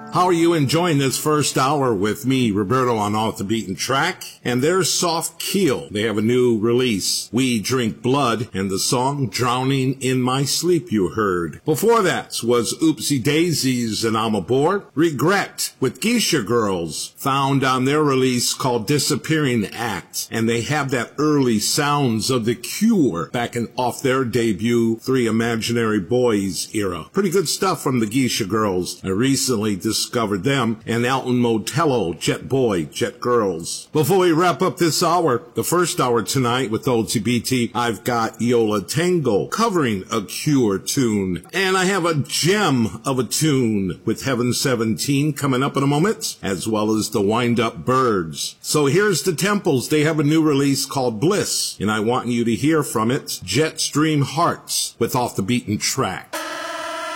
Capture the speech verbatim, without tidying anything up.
How are you enjoying this first hour with me, Roberto, on Off the Beaten Track? And there's Soft Keel. They have a new release, We Drink Blood, and the song Drowning in My Sleep you heard. Before that was Oopsie Daisies and I'm Aboard. Regret with Geisha Girls, found on their release called Disappearing Act. And they have that early sounds of The Cure back in off their debut Three Imaginary Boys era. Pretty good stuff from the Geisha Girls. I recently discovered them and Alton Motello, Jet Boy, Jet Girls. Before we wrap up this hour, the first hour tonight with O T B T, I've got Yola Tango covering a Cure tune. And I have a gem of a tune with Heaven seventeen coming up in a moment, as well as the Wind Up Birds. So here's the Temples. They have a new release called Bliss, and I want you to hear from it, Jetstream Hearts with Off the Beaten Track.